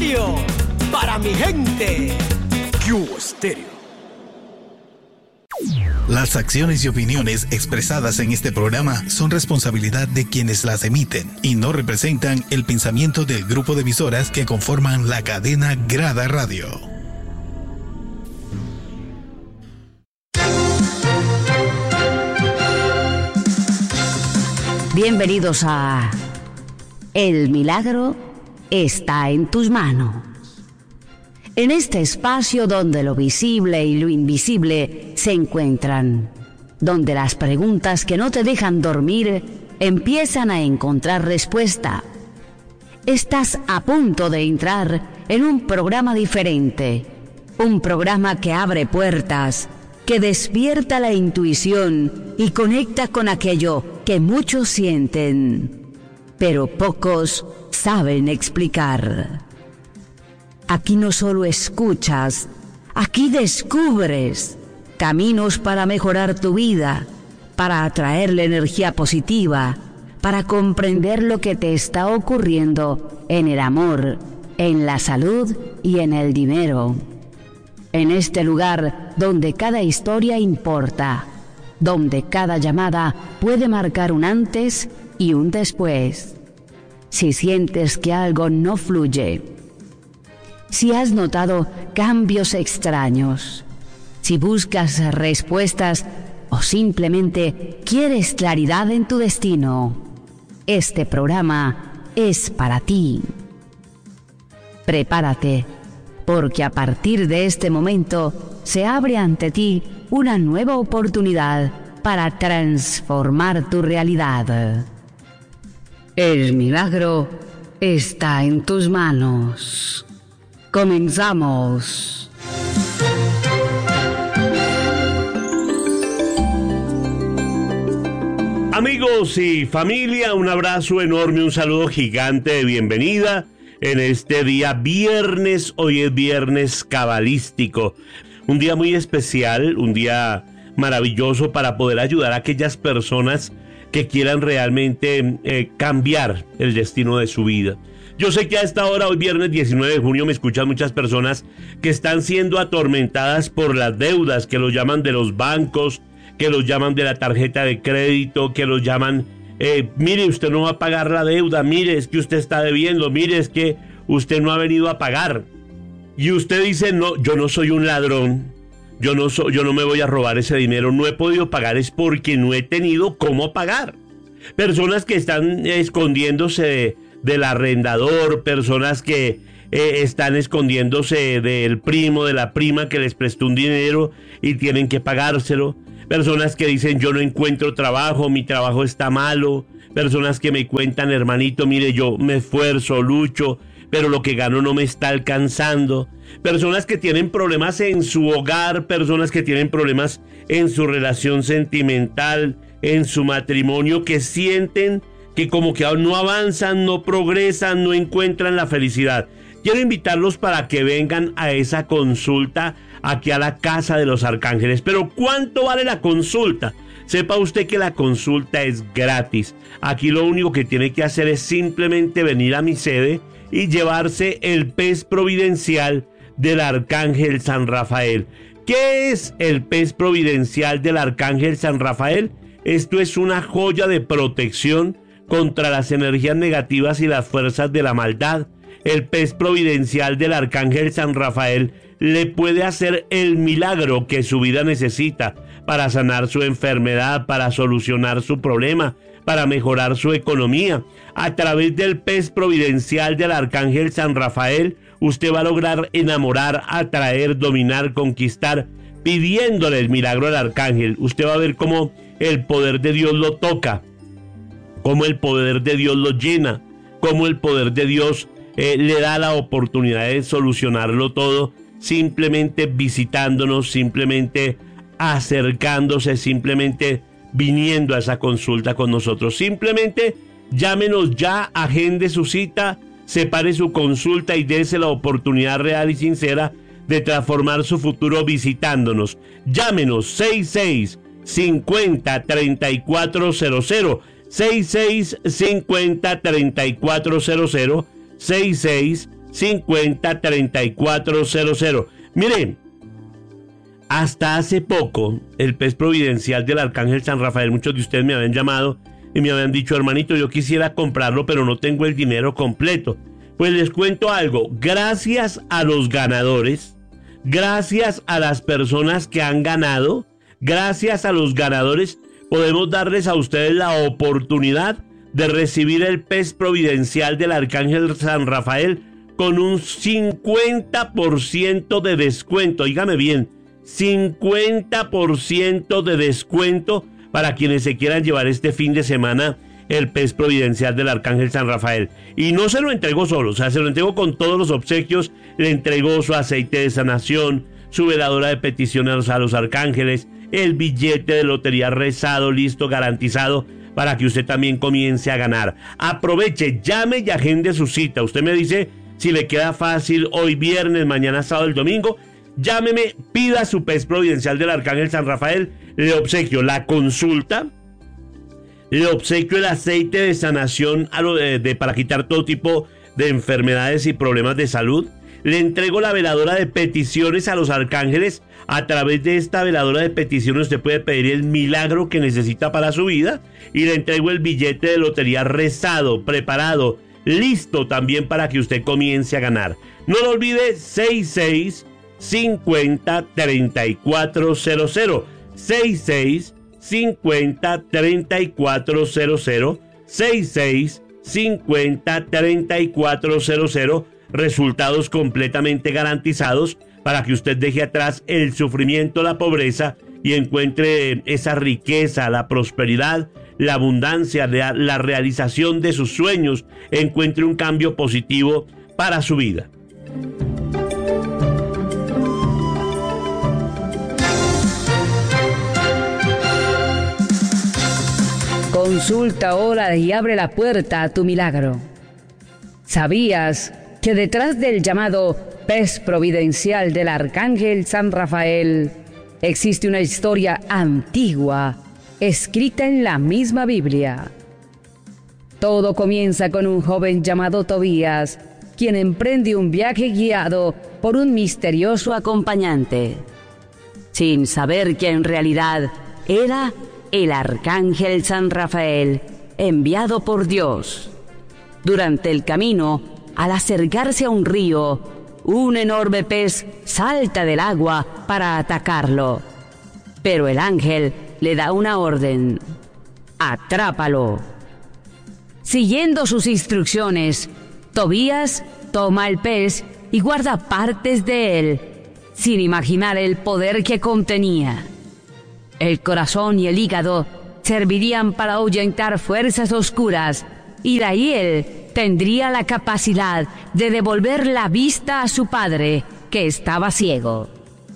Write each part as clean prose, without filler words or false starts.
radio para mi gente. Q Stereo. Las acciones y opiniones expresadas en este programa son responsabilidad de quienes las emiten y no representan el pensamiento del grupo de emisoras que conforman la cadena Grada Radio. Bienvenidos a El Milagro está en tus manos. En este espacio donde lo visible y lo invisible se encuentran, donde las preguntas que no te dejan dormir empiezan a encontrar respuesta. Estás a punto de entrar en un programa diferente, un programa que abre puertas, que despierta la intuición y conecta con aquello que muchos sienten, pero pocos saben explicar. Aquí no solo escuchas, aquí descubres caminos para mejorar tu vida, para atraerle energía positiva, para comprender lo que te está ocurriendo en el amor, en la salud y en el dinero. En este lugar donde cada historia importa, donde cada llamada puede marcar un antes y un después. Si sientes que algo no fluye, si has notado cambios extraños, si buscas respuestas o simplemente quieres claridad en tu destino, este programa es para ti. Prepárate, porque a partir de este momento se abre ante ti una nueva oportunidad para transformar tu realidad. El milagro está en tus manos. Comenzamos. Amigos y familia, un abrazo enorme, un saludo gigante de bienvenida en este día viernes. Hoy es viernes cabalístico, un día muy especial, un día maravilloso para poder ayudar a aquellas personas que quieran realmente cambiar el destino de su vida. Yo sé que a esta hora, hoy viernes 19 de junio, me escuchan muchas personas que están siendo atormentadas por las deudas, que los llaman de los bancos, que los llaman de la tarjeta de crédito, que los llaman, mire, usted no va a pagar la deuda, mire, es que usted está debiendo, mire, es que usted no ha venido a pagar. Y usted dice, no, yo no soy un ladrón, yo no me voy a robar ese dinero, no he podido pagar, es porque no he tenido cómo pagar. Personas que están escondiéndose del arrendador, personas que están escondiéndose del primo, de la prima que les prestó un dinero y tienen que pagárselo. Personas que dicen, yo no encuentro trabajo, mi trabajo está malo. Personas que me cuentan, hermanito, mire, yo me esfuerzo, lucho, pero lo que gano no me está alcanzando. Personas que tienen problemas en su hogar, personas que tienen problemas en su relación sentimental, en su matrimonio, que sienten que como que no avanzan, no progresan, no encuentran la felicidad. Quiero invitarlos para que vengan a esa consulta aquí a la Casa de los Arcángeles. Pero ¿cuánto vale la consulta? Sepa usted que la consulta es gratis. Aquí lo único que tiene que hacer es simplemente venir a mi sede y llevarse el pez providencial del Arcángel San Rafael. ¿Qué es el pez providencial del Arcángel San Rafael? Esto es una joya de protección contra las energías negativas y las fuerzas de la maldad. El pez providencial del Arcángel San Rafael le puede hacer el milagro que su vida necesita para sanar su enfermedad, para solucionar su problema, para mejorar su economía. A través del pez providencial del Arcángel San Rafael, usted va a lograr enamorar, atraer, dominar, conquistar, pidiéndole el milagro al Arcángel. Usted va a ver cómo el poder de Dios lo toca, cómo el poder de Dios lo llena, cómo el poder de Dios le da la oportunidad de solucionarlo todo, simplemente visitándonos, simplemente acercándose, simplemente viniendo a esa consulta con nosotros. Simplemente llámenos ya, agende su cita, separe su consulta y dése la oportunidad real y sincera de transformar su futuro visitándonos. Llámenos 6650-3400, 6650-3400, 3400. Miren, hasta hace poco, el PES Providencial del Arcángel San Rafael, muchos de ustedes me habían llamado y me habían dicho, hermanito, yo quisiera comprarlo, pero no tengo el dinero completo. Pues les cuento algo, gracias a los ganadores, gracias a las personas que han ganado, gracias a los ganadores, podemos darles a ustedes la oportunidad de recibir el PES Providencial del Arcángel San Rafael con un 50% de descuento. Dígame bien, 50% de descuento para quienes se quieran llevar este fin de semana el PES Providencial del Arcángel San Rafael. Y no se lo entregó solo, o sea, se lo entregó con todos los obsequios. Le entregó su aceite de sanación, su veladora de peticiones a los arcángeles, el billete de lotería rezado, listo, garantizado, para que usted también comience a ganar. Aproveche, llame y agende su cita. Usted me dice si le queda fácil hoy viernes, mañana sábado, el domingo. Llámeme, pida su PES Providencial del Arcángel San Rafael. Le obsequio la consulta, le obsequio el aceite de sanación para quitar todo tipo de enfermedades y problemas de salud. Le entrego la veladora de peticiones a los arcángeles. A través de esta veladora de peticiones usted puede pedir el milagro que necesita para su vida. Y le entrego el billete de lotería rezado, preparado, listo también para que usted comience a ganar. No lo olvide, 66 50 3400, 66 50 3400, 66 50 3400. Resultados completamente garantizados para que usted deje atrás el sufrimiento, la pobreza y encuentre esa riqueza, la prosperidad, la abundancia, la realización de sus sueños, encuentre un cambio positivo para su vida. Consulta ahora y abre la puerta a tu milagro. ¿Sabías que detrás del llamado PES Providencial del Arcángel San Rafael existe una historia antigua escrita en la misma Biblia? Todo comienza con un joven llamado Tobías, quien emprende un viaje guiado por un misterioso acompañante, sin saber que en realidad era el Arcángel San Rafael, enviado por Dios. Durante el camino, al acercarse a un río, un enorme pez salta del agua para atacarlo. Pero el ángel le da una orden: ¡atrápalo! Siguiendo sus instrucciones, Tobías toma el pez y guarda partes de él, sin imaginar el poder que contenía. El corazón y el hígado servirían para ahuyentar fuerzas oscuras, y de ahí él tendría la capacidad de devolver la vista a su padre, que estaba ciego.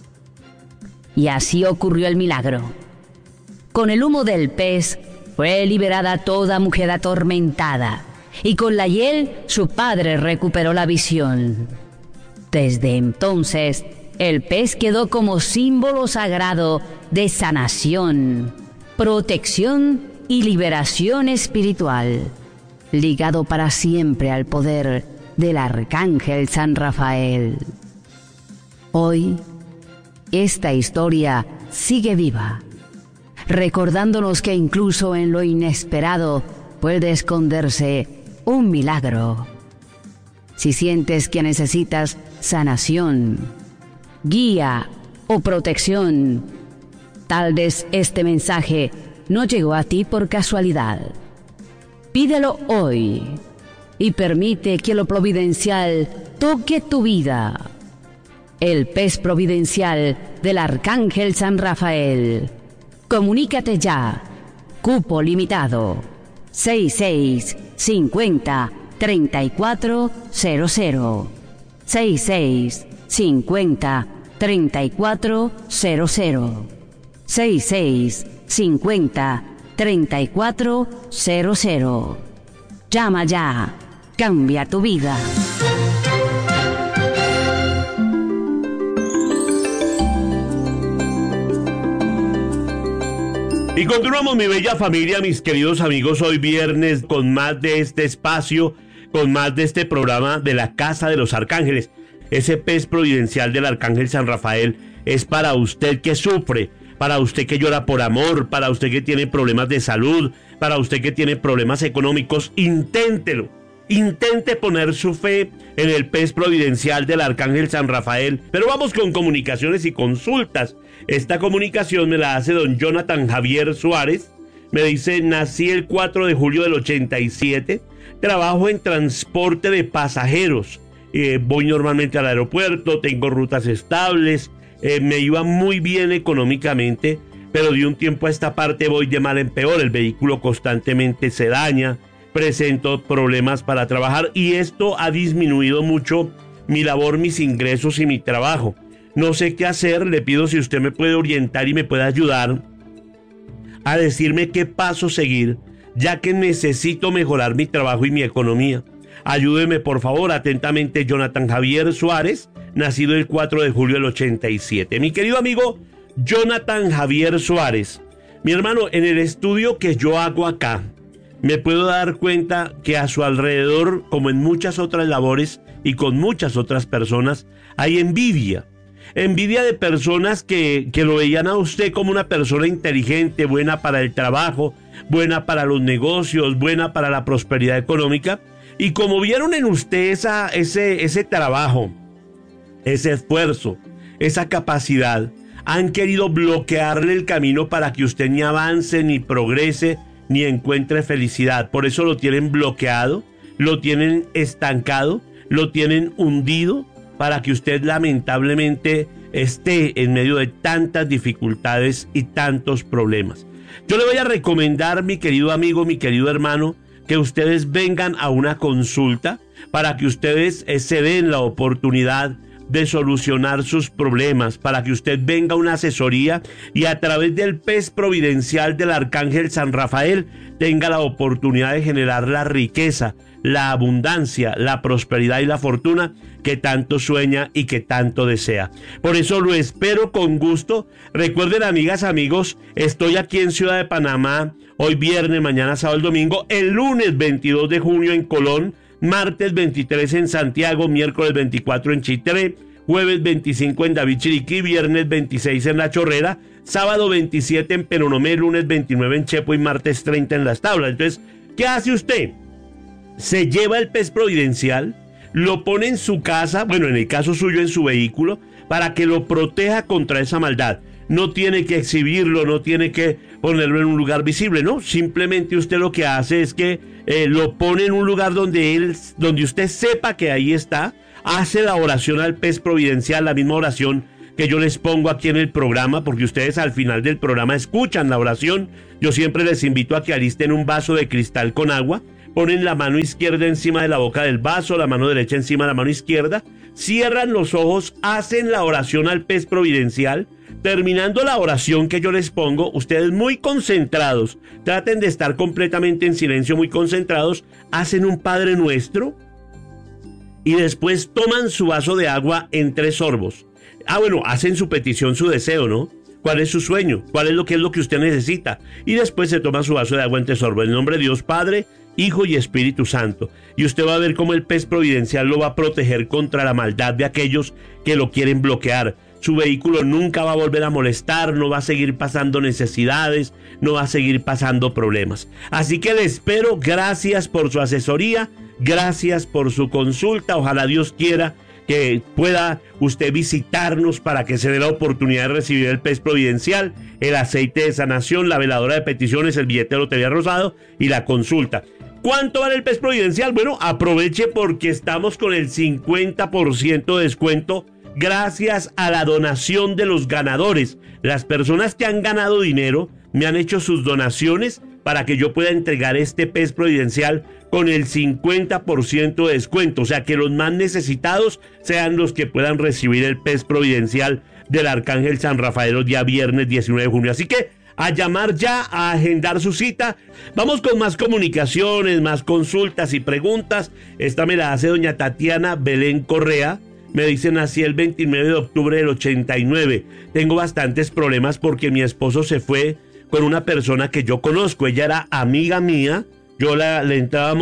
Y así ocurrió el milagro. Con el humo del pez fue liberada toda mujer atormentada, y con la hiel su padre recuperó la visión. Desde entonces, el pez quedó como símbolo sagrado de sanación, protección y liberación espiritual, ligado para siempre al poder del Arcángel San Rafael. Hoy, esta historia sigue viva, recordándonos que incluso en lo inesperado puede esconderse un milagro. Si sientes que necesitas sanación, guía o protección, tal vez este mensaje no llegó a ti por casualidad. Pídelo hoy y permite que lo providencial toque tu vida. El PES Providencial del Arcángel San Rafael. Comunícate ya. Cupo limitado. 66 50 3400. 66 50 3400. 66 50 3400. Llama ya. Cambia tu vida. Y continuamos, mi bella familia, mis queridos amigos, hoy viernes con más de este espacio con más de este programa de la Casa de los Arcángeles. Ese pez providencial del Arcángel San Rafael es para usted que sufre, para usted que llora por amor, para usted que tiene problemas de salud, para usted que tiene problemas económicos. Inténtelo. Intente poner su fe en el pez providencial del Arcángel San Rafael. Pero vamos con comunicaciones y consultas. Esta comunicación me la hace don Jonathan Javier Suárez. Me dice: nací el 4 de julio del 87, trabajo en transporte de pasajeros. Voy normalmente al aeropuerto, tengo rutas estables, me iba muy bien económicamente, pero de un tiempo a esta parte voy de mal en peor. El vehículo constantemente se daña, presento problemas para trabajar y esto ha disminuido mucho mi labor, mis ingresos y mi trabajo. No sé qué hacer, le pido si usted me puede orientar y me puede ayudar a decirme qué paso seguir, ya que necesito mejorar mi trabajo y mi economía. Ayúdeme por favor. Atentamente, Jonathan Javier Suárez, nacido el 4 de julio del 87. Mi querido amigo Jonathan Javier Suárez, mi hermano, en el estudio que yo hago acá, me puedo dar cuenta que a su alrededor, como en muchas otras labores y con muchas otras personas, hay envidia. Envidia de personas que lo veían a usted como una persona inteligente, buena para el trabajo, buena para los negocios, buena para la prosperidad económica. Y como vieron en usted ese trabajo, ese esfuerzo, esa capacidad, han querido bloquearle el camino para que usted ni avance, ni progrese, ni encuentre felicidad. Por eso lo tienen bloqueado, lo tienen estancado, lo tienen hundido, para que usted lamentablemente esté en medio de tantas dificultades y tantos problemas. Yo le voy a recomendar, mi querido amigo, mi querido hermano, que ustedes vengan a una consulta para que ustedes se den la oportunidad de solucionar sus problemas, para que usted venga a una asesoría y a través del pez providencial del Arcángel San Rafael tenga la oportunidad de generar la riqueza, la abundancia, la prosperidad y la fortuna que tanto sueña y que tanto desea. Por eso lo espero con gusto. Recuerden, amigas, amigos, estoy aquí en Ciudad de Panamá, hoy viernes, mañana sábado, el domingo, el lunes 22 de junio en Colón, martes 23 en Santiago, miércoles 24 en Chitré, jueves 25 en David Chiriquí, viernes 26 en La Chorrera, sábado 27 en Penonomé, lunes 29 en Chepo y martes 30 en Las Tablas. Entonces, ¿qué hace usted? Se lleva el pez providencial, lo pone en su casa, bueno, en el caso suyo en su vehículo, para que lo proteja contra esa maldad. No tiene que exhibirlo, no tiene que ponerlo en un lugar visible, ¿no? Simplemente usted lo que hace es que lo pone en un lugar donde usted sepa que ahí está, hace la oración al pez providencial, la misma oración que yo les pongo aquí en el programa, porque ustedes al final del programa escuchan la oración. Yo siempre les invito a que alisten un vaso de cristal con agua, ponen la mano izquierda encima de la boca del vaso, la mano derecha encima de la mano izquierda, cierran los ojos, hacen la oración al pez providencial. Terminando la oración que yo les pongo, ustedes muy concentrados, traten de estar completamente en silencio, muy concentrados, hacen un Padre Nuestro y después toman su vaso de agua en 3 sorbos. Hacen su petición, su deseo, ¿no? ¿Cuál es su sueño? ¿Cuál es lo que usted necesita? Y después se toma su vaso de agua en 3 sorbos. En el nombre de Dios Padre, Hijo y Espíritu Santo. Y usted va a ver cómo el pez providencial lo va a proteger contra la maldad de aquellos que lo quieren bloquear. Su vehículo nunca va a volver a molestar, no va a seguir pasando necesidades, no va a seguir pasando problemas. Así que le espero. Gracias por su asesoría, gracias por su consulta. Ojalá Dios quiera que pueda usted visitarnos para que se dé la oportunidad de recibir el pez providencial, el aceite de sanación, la veladora de peticiones, el billete de lotería rosado y la consulta. ¿Cuánto vale el pez providencial? Bueno, aproveche porque estamos con el 50% de descuento gracias a la donación de los ganadores. Las personas que han ganado dinero me han hecho sus donaciones para que yo pueda entregar este pez providencial con el 50% de descuento. O sea, que los más necesitados sean los que puedan recibir el pez providencial del Arcángel San Rafael el día viernes 19 de junio. Así que a llamar ya, a agendar su cita. Vamos con más comunicaciones, más consultas y preguntas. Esta me la hace doña Tatiana Belén Correa. Me dice: nací el 29 de octubre del 89. Tengo bastantes problemas porque mi esposo se fue con una persona que yo conozco. Ella era amiga mía. Le entrábamos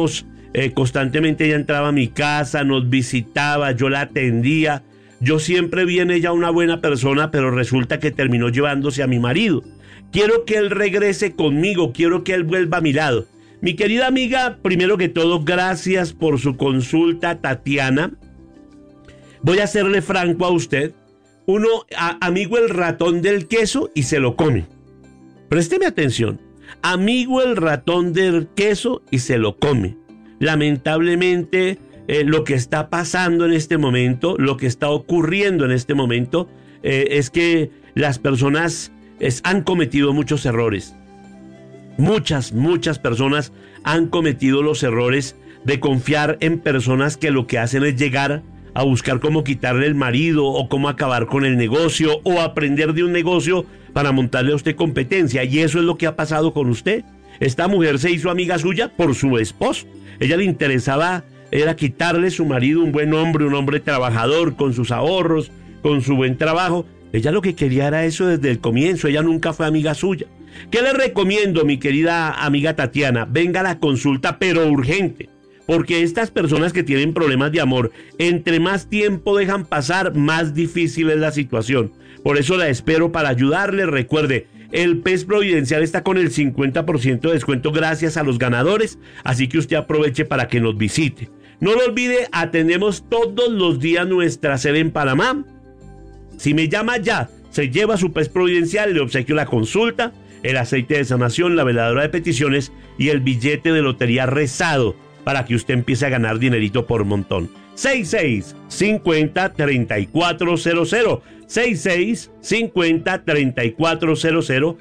constantemente ella entraba a mi casa, nos visitaba, yo la atendía. Yo siempre vi en ella una buena persona, pero resulta que terminó llevándose a mi marido. Quiero que él regrese conmigo, quiero que él vuelva a mi lado. Mi querida amiga, primero que todo, gracias por su consulta, Tatiana. Voy a serle franco a usted. Uno, amigo el ratón del queso y se lo come. Présteme atención. Amigo el ratón del queso y se lo come. Lamentablemente, lo que está pasando en este momento, lo que está ocurriendo en este momento, es que las personas han cometido muchos errores. Muchas personas han cometido los errores de confiar en personas que lo que hacen es llegar a buscar cómo quitarle el marido o cómo acabar con el negocio o aprender de un negocio para montarle a usted competencia. Y eso es lo que ha pasado con usted. Esta mujer se hizo amiga suya por su esposo. Ella le interesaba era quitarle su marido, un buen hombre, un hombre trabajador, con sus ahorros, con su buen trabajo. Ella lo que quería era eso desde el comienzo. Ella nunca fue amiga suya. ¿Qué le recomiendo, mi querida amiga Tatiana? Venga a la consulta, pero urgente. Porque estas personas que tienen problemas de amor, entre más tiempo dejan pasar, más difícil es la situación. Por eso la espero para ayudarle. Recuerde, el PES Providencial está con el 50% de descuento gracias a los ganadores. Así que usted aproveche para que nos visite. No lo olvide, atendemos todos los días nuestra sede en Panamá. Si me llama ya, se lleva su PES Providencial, le obsequio la consulta, el aceite de sanación, la veladora de peticiones y el billete de lotería rezado para que usted empiece a ganar dinerito por montón. 6650-3400, 6650-3400,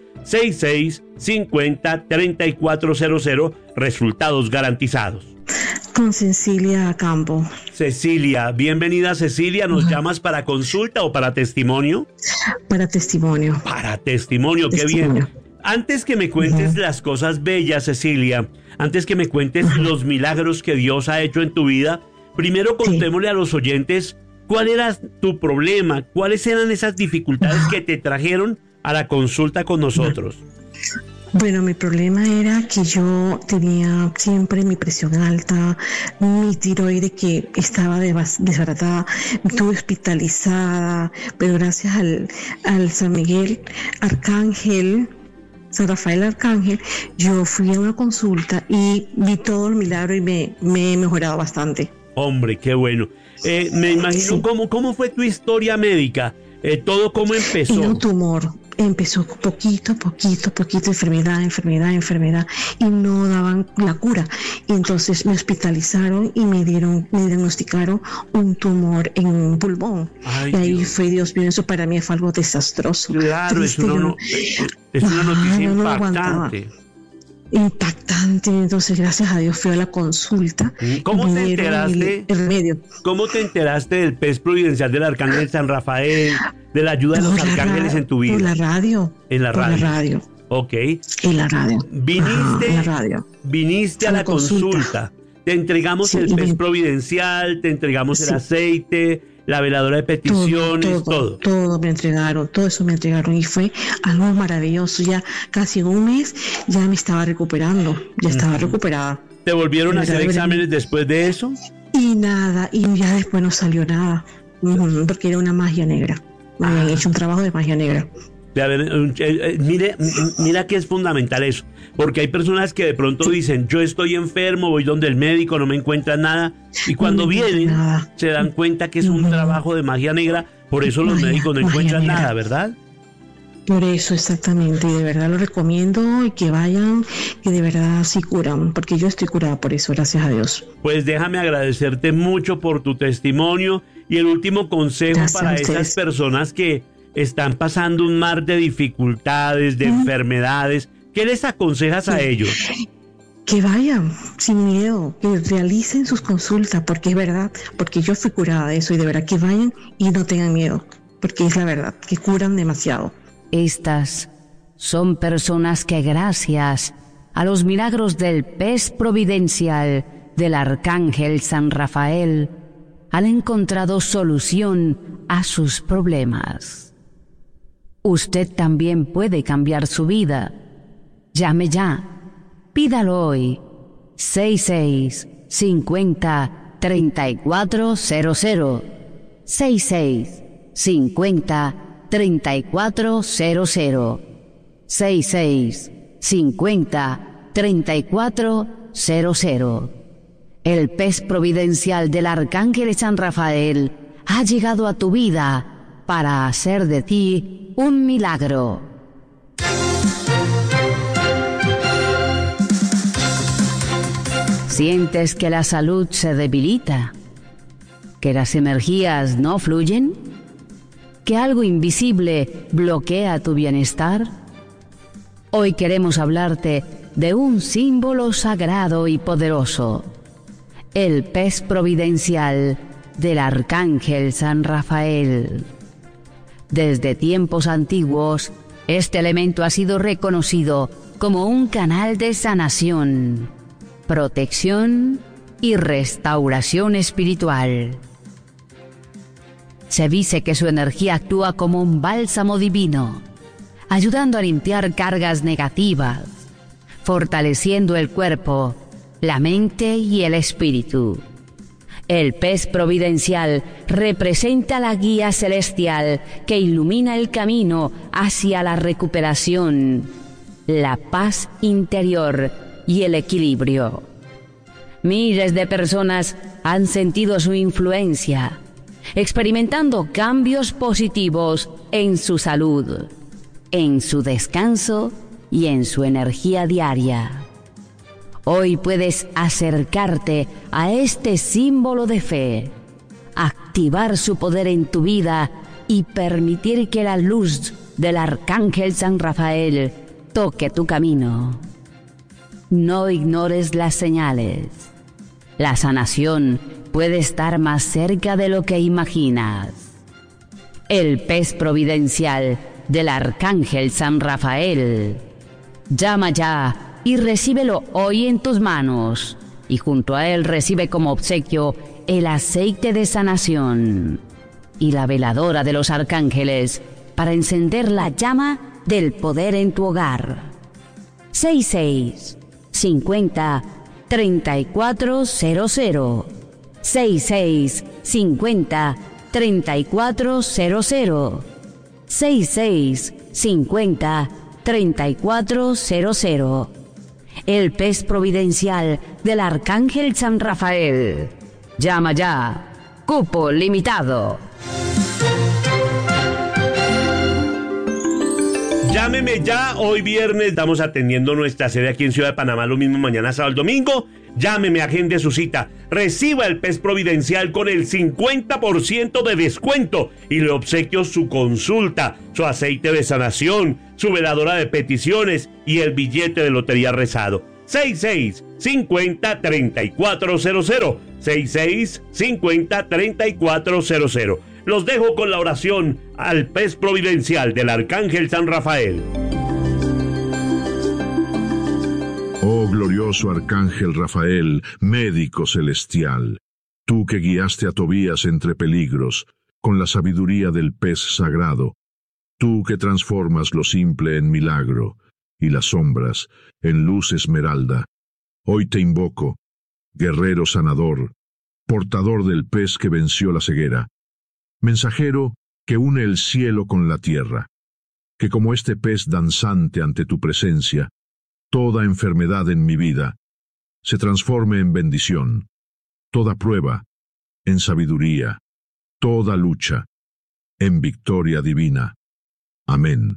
6650-3400, resultados garantizados. Con Cecilia Campo. Cecilia, bienvenida Cecilia, ¿nos llamas para consulta o para testimonio? Para testimonio. Para testimonio, qué bien. Antes que me cuentes las cosas bellas, Cecilia, antes que me cuentes los milagros que Dios ha hecho en tu vida, primero contémosle a los oyentes cuál era tu problema, cuáles eran esas dificultades que te trajeron a la consulta con nosotros. Bueno, mi problema era que yo tenía siempre mi presión alta, mi tiroide que estaba desbaratada, estuve hospitalizada, pero gracias al San Miguel Arcángel, San Rafael Arcángel, yo fui a una consulta y vi todo el milagro y me he mejorado bastante. Hombre, qué bueno. Me imagino sí. ¿Cómo fue tu historia médica? ¿Todo cómo empezó? Era un tumor. Empezó poquito, enfermedad, y no daban la cura. Y entonces me hospitalizaron y me diagnosticaron un tumor en un pulmón. Ay, y ahí Dios. Fue, Dios mío, eso para mí fue algo desastroso. Claro, es una noticia impactante. Impactante, entonces gracias a Dios fui a la consulta. ¿Cómo te enteraste? El remedio. ¿Cómo te enteraste del PES Providencial del Arcángel San Rafael, de la ayuda de los arcángeles en tu vida? Por la radio. En la radio. Por la radio. Ok. En la radio. Viniste a la consulta. Te entregamos el PES Providencial, te entregamos el aceite, la veladora de peticiones, todo. Todo me entregaron, todo eso me entregaron y fue algo maravilloso. Ya casi en un mes ya me estaba recuperando, ya estaba recuperada. ¿Te volvieron a hacer exámenes después de eso? Y nada, y ya después no salió nada, porque era una magia negra. Me habían hecho un trabajo de magia negra. Mira que es fundamental eso, porque hay personas que de pronto dicen, yo estoy enfermo, voy donde el médico, no me encuentran nada, y cuando vienen se dan cuenta que es un trabajo de magia negra, por eso los médicos no encuentran nada, ¿verdad? Por eso exactamente, y de verdad lo recomiendo y que vayan, que de verdad sí curan, porque yo estoy curada por eso, gracias a Dios. Pues déjame agradecerte mucho por tu testimonio y el último consejo para esas personas que están pasando un mar de dificultades, de enfermedades. ¿Qué les aconsejas a ellos? Que vayan sin miedo, que realicen sus consultas, porque es verdad, porque yo fui curada de eso y de verdad que vayan y no tengan miedo, porque es la verdad, que curan demasiado. Estas son personas que gracias a los milagros del PES Providencial del Arcángel San Rafael han encontrado solución a sus problemas. Usted también puede cambiar su vida. Llame ya. Pídalo hoy. 66 50 3400. 66 50 3400. 66 50 3400. El pez providencial del Arcángel San Rafael ha llegado a tu vida para hacer de ti un milagro. ¿Sientes que la salud se debilita? ¿Que las energías no fluyen? ¿Que algo invisible bloquea tu bienestar? Hoy queremos hablarte de un símbolo sagrado y poderoso, el pez providencial del Arcángel San Rafael. Desde tiempos antiguos, este elemento ha sido reconocido como un canal de sanación, protección y restauración espiritual. Se dice que su energía actúa como un bálsamo divino, ayudando a limpiar cargas negativas, fortaleciendo el cuerpo, la mente y el espíritu. El pez providencial representa la guía celestial que ilumina el camino hacia la recuperación, la paz interior y el equilibrio. Miles de personas han sentido su influencia, experimentando cambios positivos en su salud, en su descanso y en su energía diaria. Hoy puedes acercarte a este símbolo de fe, activar su poder en tu vida y permitir que la luz del Arcángel San Rafael toque tu camino. No ignores las señales. La sanación puede estar más cerca de lo que imaginas. El pez providencial del Arcángel San Rafael. Llama ya y recíbelo hoy en tus manos, y junto a él recibe como obsequio el aceite de sanación y la veladora de los arcángeles para encender la llama del poder en tu hogar. 66 50 3400. 66 50 3400. 66 50 3400. El pez providencial del Arcángel San Rafael. Llama ya. Cupo limitado. Llámeme ya, hoy viernes estamos atendiendo nuestra sede aquí en Ciudad de Panamá, lo mismo mañana, sábado, domingo. Llámeme, agende su cita, reciba el pez providencial con el 50% de descuento y le obsequio su consulta, su aceite de sanación, su veladora de peticiones y el billete de lotería rezado. 66 50 3400. 66 50 3400. Los dejo con la oración al pez providencial del Arcángel San Rafael. Oh glorioso Arcángel Rafael, médico celestial, tú que guiaste a Tobías entre peligros, con la sabiduría del pez sagrado, tú que transformas lo simple en milagro, y las sombras en luz esmeralda, hoy te invoco, guerrero sanador, portador del pez que venció la ceguera, mensajero que une el cielo con la tierra, que como este pez danzante ante tu presencia, toda enfermedad en mi vida se transforme en bendición, toda prueba en sabiduría, toda lucha en victoria divina. Amén.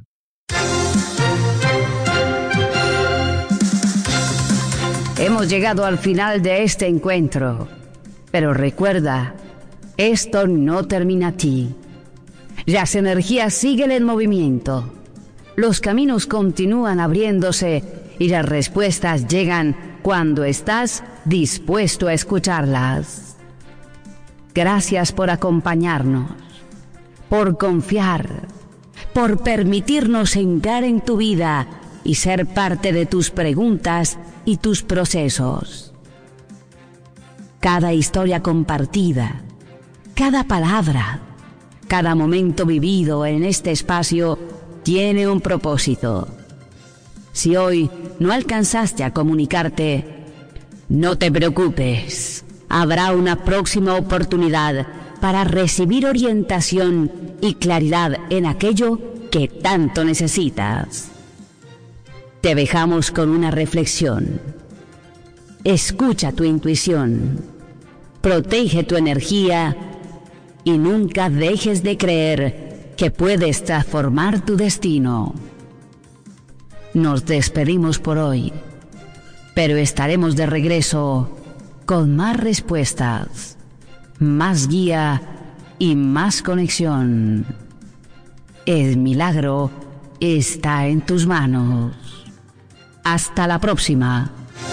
Hemos llegado al final de este encuentro, pero recuerda, esto no termina aquí. Las energías siguen en movimiento, los caminos continúan abriéndose y las respuestas llegan cuando estás dispuesto a escucharlas. Gracias por acompañarnos, por confiar, por permitirnos entrar en tu vida y ser parte de tus preguntas y tus procesos. Cada historia compartida, cada palabra, cada momento vivido en este espacio tiene un propósito. Si hoy no alcanzaste a comunicarte, No te preocupes, habrá una próxima oportunidad para recibir orientación y claridad en aquello que tanto necesitas. Te dejamos con una reflexión. Escucha tu intuición, protege tu energía y nunca dejes de creer que puedes transformar tu destino. Nos despedimos por hoy, pero estaremos de regreso con más respuestas, más guía y más conexión. El milagro está en tus manos. Hasta la próxima.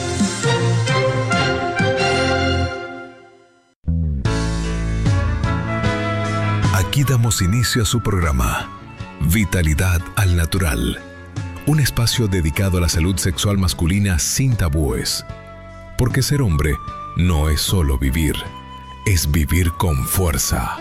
Aquí damos inicio a su programa, Vitalidad al Natural, un espacio dedicado a la salud sexual masculina sin tabúes. Porque ser hombre no es solo vivir, es vivir con fuerza.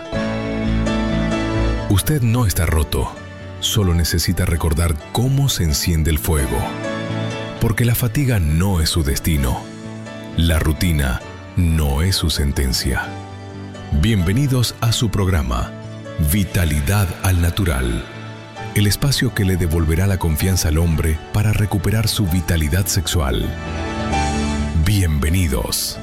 Usted no está roto, solo necesita recordar cómo se enciende el fuego. Porque la fatiga no es su destino, la rutina no es su sentencia. Bienvenidos a su programa, Vitalidad al Natural, el espacio que le devolverá la confianza al hombre para recuperar su vitalidad sexual. Bienvenidos.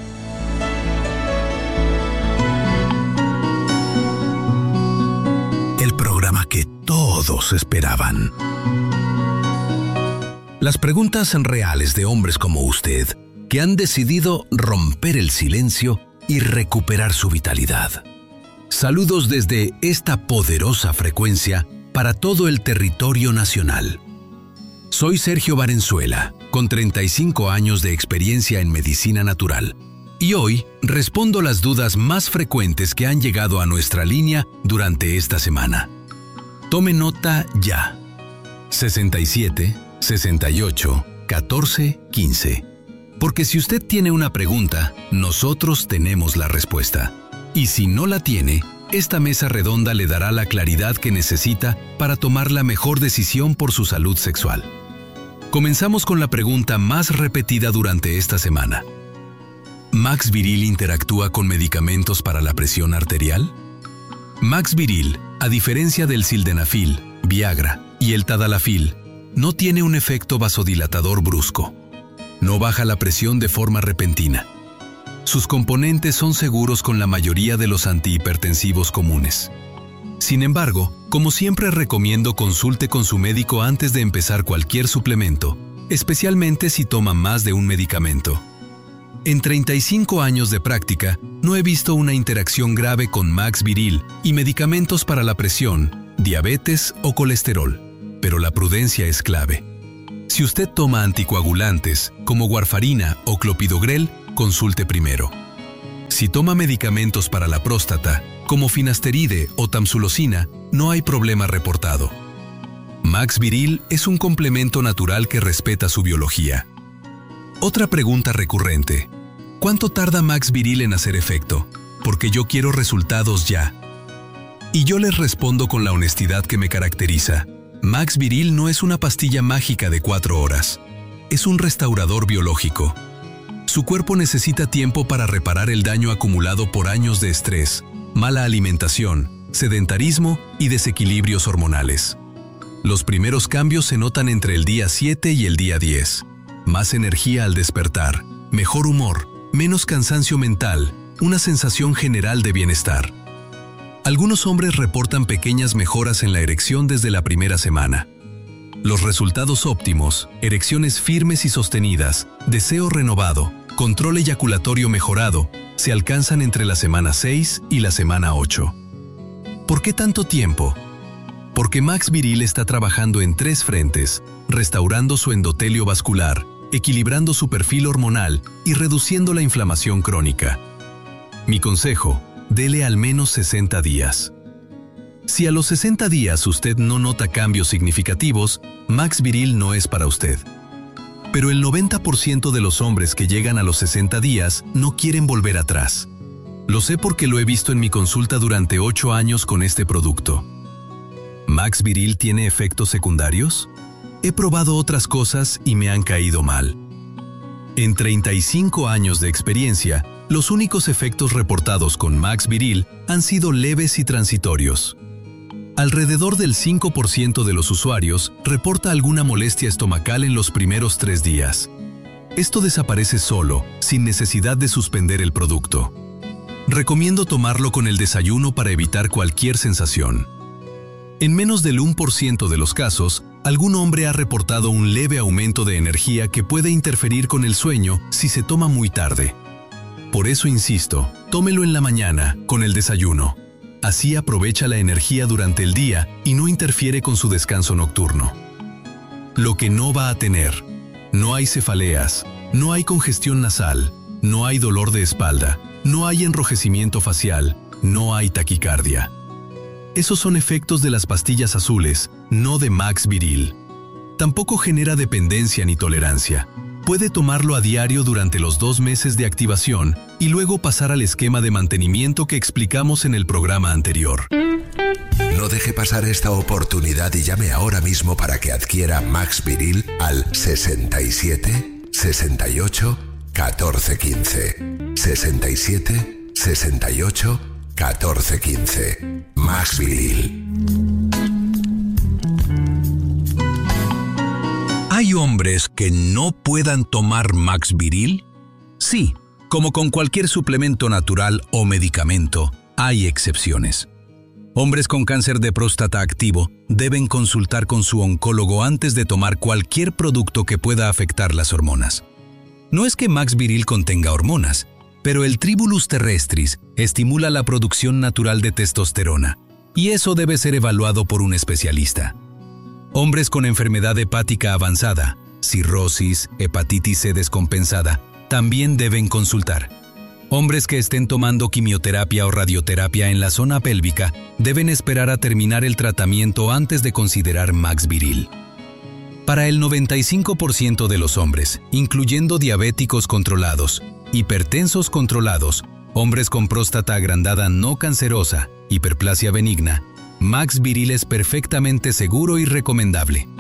El programa que todos esperaban. Las preguntas reales de hombres como usted, que han decidido romper el silencio y recuperar su vitalidad. Saludos desde esta poderosa frecuencia para todo el territorio nacional. Soy Sergio Valenzuela, con 35 años de experiencia en medicina natural, y hoy respondo las dudas más frecuentes que han llegado a nuestra línea durante esta semana. Tome nota ya. 67 68 14 15. Porque si usted tiene una pregunta, nosotros tenemos la respuesta. Y si no la tiene, esta mesa redonda le dará la claridad que necesita para tomar la mejor decisión por su salud sexual. Comenzamos con la pregunta más repetida durante esta semana. ¿Max Viril interactúa con medicamentos para la presión arterial? Max Viril, a diferencia del sildenafil, Viagra y el tadalafil, no tiene un efecto vasodilatador brusco. No baja la presión de forma repentina. Sus componentes son seguros con la mayoría de los antihipertensivos comunes. Sin embargo, como siempre recomiendo consulte con su médico antes de empezar cualquier suplemento, especialmente si toma más de un medicamento. En 35 años de práctica, no he visto una interacción grave con Max Viril y medicamentos para la presión, diabetes o colesterol, pero la prudencia es clave. Si usted toma anticoagulantes, como warfarina o clopidogrel, consulte primero. Si toma medicamentos para la próstata, como finasteride o tamsulosina, no hay problema reportado. Max Viril es un complemento natural que respeta su biología. Otra pregunta recurrente: ¿cuánto tarda Max Viril en hacer efecto? Porque yo quiero resultados ya. Y yo les respondo con la honestidad que me caracteriza. Max Viril no es una pastilla mágica de 4 horas. Es un restaurador biológico. Su cuerpo necesita tiempo para reparar el daño acumulado por años de estrés, mala alimentación, sedentarismo y desequilibrios hormonales. Los primeros cambios se notan entre el día 7 y el día 10. Más energía al despertar, mejor humor, menos cansancio mental, una sensación general de bienestar. Algunos hombres reportan pequeñas mejoras en la erección desde la primera semana. Los resultados óptimos, erecciones firmes y sostenidas, deseo renovado, control eyaculatorio mejorado, se alcanzan entre la semana 6 y la semana 8. ¿Por qué tanto tiempo? Porque Max Viril está trabajando en 3 frentes, restaurando su endotelio vascular, equilibrando su perfil hormonal y reduciendo la inflamación crónica. Mi consejo: dele al menos 60 días. Si a los 60 días usted no nota cambios significativos, Max Viril no es para usted. Pero el 90% de los hombres que llegan a los 60 días no quieren volver atrás. Lo sé porque lo he visto en mi consulta durante 8 años con este producto. ¿Max Viril tiene efectos secundarios? He probado otras cosas y me han caído mal. En 35 años de experiencia, los únicos efectos reportados con Max Viril han sido leves y transitorios. Alrededor del 5% de los usuarios reporta alguna molestia estomacal en los primeros 3 días. Esto desaparece solo, sin necesidad de suspender el producto. Recomiendo tomarlo con el desayuno para evitar cualquier sensación. En menos del 1% de los casos, algún hombre ha reportado un leve aumento de energía que puede interferir con el sueño si se toma muy tarde. Por eso insisto, tómelo en la mañana, con el desayuno. Así aprovecha la energía durante el día y no interfiere con su descanso nocturno. Lo que no va a tener: no hay cefaleas, no hay congestión nasal, no hay dolor de espalda, no hay enrojecimiento facial, no hay taquicardia. Esos son efectos de las pastillas azules, no de Max Viril. Tampoco genera dependencia ni tolerancia. Puede tomarlo a diario durante los 2 meses de activación y luego pasar al esquema de mantenimiento que explicamos en el programa anterior. No deje pasar esta oportunidad y llame ahora mismo para que adquiera Max Viril al 67 68 14 15. 67 68 14 15. Max Viril. ¿Hay hombres que no puedan tomar Max Viril? Sí, como con cualquier suplemento natural o medicamento, hay excepciones. Hombres con cáncer de próstata activo deben consultar con su oncólogo antes de tomar cualquier producto que pueda afectar las hormonas. No es que Max Viril contenga hormonas, pero el Tribulus terrestris estimula la producción natural de testosterona, y eso debe ser evaluado por un especialista. Hombres con enfermedad hepática avanzada, cirrosis, hepatitis C descompensada, también deben consultar. Hombres que estén tomando quimioterapia o radioterapia en la zona pélvica deben esperar a terminar el tratamiento antes de considerar Max Viril. Para el 95% de los hombres, incluyendo diabéticos controlados, hipertensos controlados, hombres con próstata agrandada no cancerosa, hiperplasia benigna, Max Viril es perfectamente seguro y recomendable.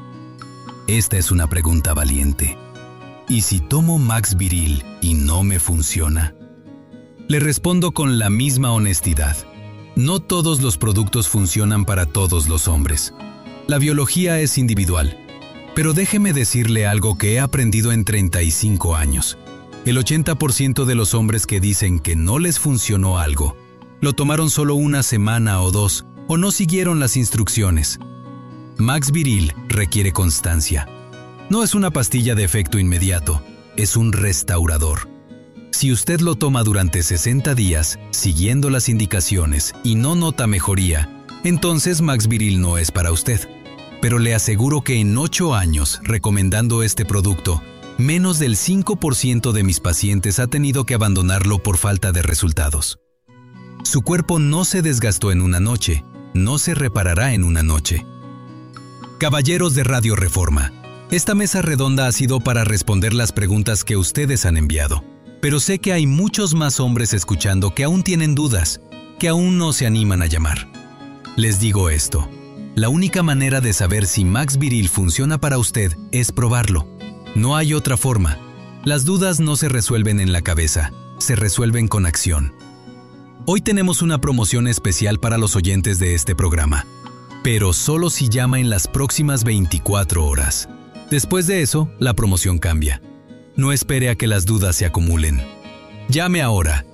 Esta es una pregunta valiente. ¿Y si tomo Max Viril y no me funciona? Le respondo con la misma honestidad. No todos los productos funcionan para todos los hombres. La biología es individual. Pero déjeme decirle algo que he aprendido en 35 años. El 80% de los hombres que dicen que no les funcionó algo, lo tomaron solo 1 semana o 2, o no siguieron las instrucciones. Max Viril requiere constancia. No es una pastilla de efecto inmediato, es un restaurador. Si usted lo toma durante 60 días, siguiendo las indicaciones, y no nota mejoría, entonces Max Viril no es para usted. Pero le aseguro que en 8 años recomendando este producto, menos del 5% de mis pacientes ha tenido que abandonarlo por falta de resultados. Su cuerpo no se desgastó en una noche, no se reparará en una noche. Caballeros de Radio Reforma, esta mesa redonda ha sido para responder las preguntas que ustedes han enviado. Pero sé que hay muchos más hombres escuchando que aún tienen dudas, que aún no se animan a llamar. Les digo esto. La única manera de saber si Max Viril funciona para usted es probarlo. No hay otra forma. Las dudas no se resuelven en la cabeza, se resuelven con acción. Hoy tenemos una promoción especial para los oyentes de este programa, pero solo si llama en las próximas 24 horas. Después de eso, la promoción cambia. No espere a que las dudas se acumulen. Llame ahora,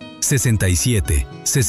67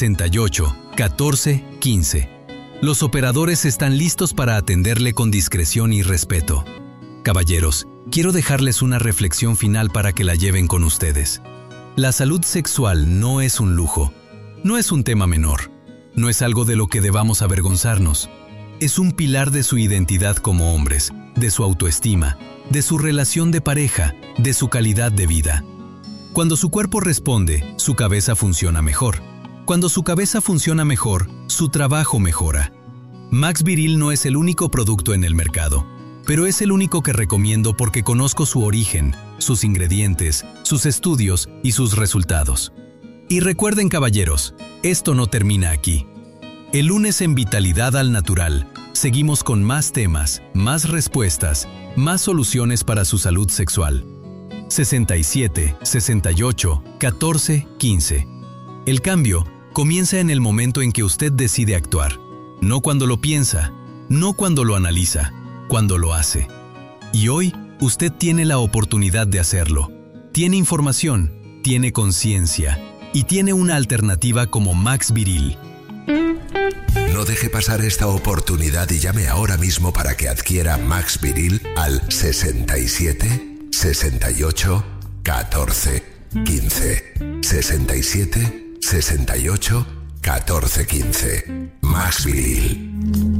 68 14 15. Los operadores están listos para atenderle con discreción y respeto. Caballeros, quiero dejarles una reflexión final para que la lleven con ustedes. La salud sexual no es un lujo, no es un tema menor, no es algo de lo que debamos avergonzarnos. Es un pilar de su identidad como hombres, de su autoestima, de su relación de pareja, de su calidad de vida. Cuando su cuerpo responde, su cabeza funciona mejor. Cuando su cabeza funciona mejor, su trabajo mejora. Max Viril no es el único producto en el mercado, pero es el único que recomiendo porque conozco su origen, sus ingredientes, sus estudios y sus resultados. Y recuerden, caballeros, esto no termina aquí. El lunes en Vitalidad al Natural, seguimos con más temas, más respuestas, más soluciones para su salud sexual. 67 68 14 15. El cambio comienza en el momento en que usted decide actuar, no cuando lo piensa, no cuando lo analiza, cuando lo hace. Y hoy usted tiene la oportunidad de hacerlo. Tiene información, tiene conciencia y tiene una alternativa como Max Viril. No deje pasar esta oportunidad y llame ahora mismo para que adquiera Max Viril al 67 68 14 15. 67 68 14 15. Max Viril.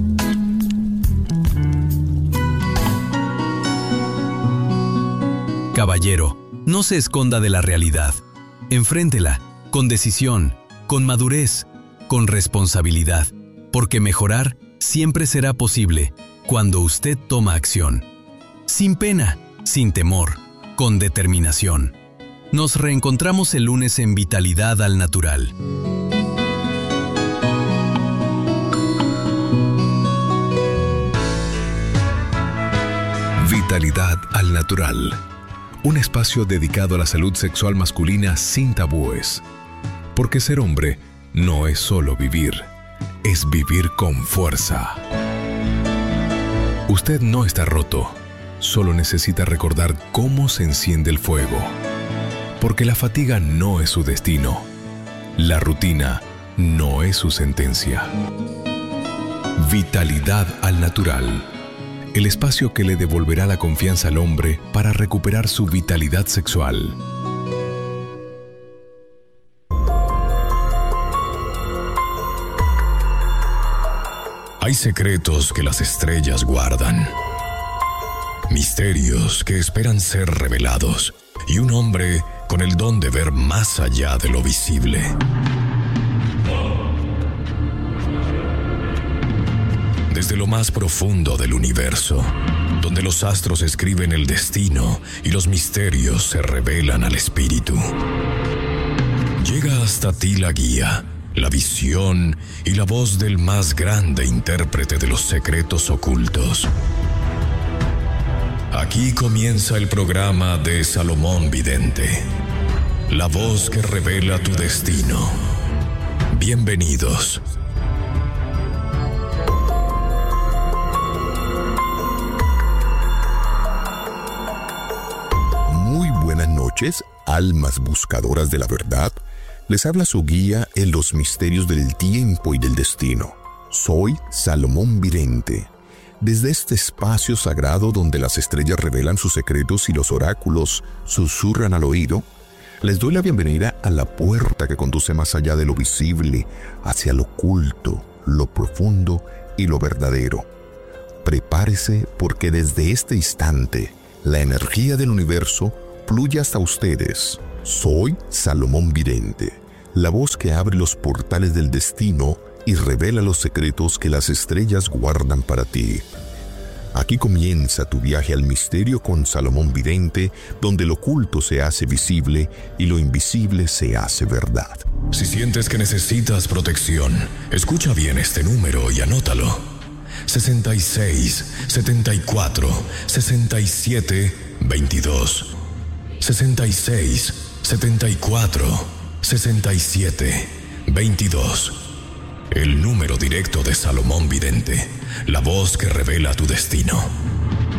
Caballero, no se esconda de la realidad. Enfréntela, con decisión, con madurez, con responsabilidad, porque mejorar siempre será posible cuando usted toma acción. Sin pena, sin temor, con determinación. Nos reencontramos el lunes en Vitalidad al Natural. Vitalidad al Natural. Un espacio dedicado a la salud sexual masculina sin tabúes. Porque ser hombre no es solo vivir, es vivir con fuerza. Usted no está roto, solo necesita recordar cómo se enciende el fuego. Porque la fatiga no es su destino, la rutina no es su sentencia. Vitalidad al Natural. El espacio que le devolverá la confianza al hombre para recuperar su vitalidad sexual. Hay secretos que las estrellas guardan, misterios que esperan ser revelados, y un hombre con el don de ver más allá de lo visible. Desde lo más profundo del universo, donde los astros escriben el destino y los misterios se revelan al espíritu. Llega hasta ti la guía, la visión y la voz del más grande intérprete de los secretos ocultos. Aquí comienza el programa de Salomón Vidente, la voz que revela tu destino. Bienvenidos. Buenas noches, almas buscadoras de la verdad. Les habla su guía en los misterios del tiempo y del destino. Soy Salomón Vidente. Desde este espacio sagrado donde las estrellas revelan sus secretos y los oráculos susurran al oído, les doy la bienvenida a la puerta que conduce más allá de lo visible, hacia lo oculto, lo profundo y lo verdadero. Prepárese porque desde este instante, la energía del universo fluye hasta ustedes. Soy Salomón Vidente, la voz que abre los portales del destino y revela los secretos que las estrellas guardan para ti. Aquí comienza tu viaje al misterio con Salomón Vidente, donde lo oculto se hace visible y lo invisible se hace verdad. Si sientes que necesitas protección, escucha bien este número y anótalo. 66 74 67 22. 66 74 67 22. El número directo de Salomón Vidente, la voz que revela tu destino.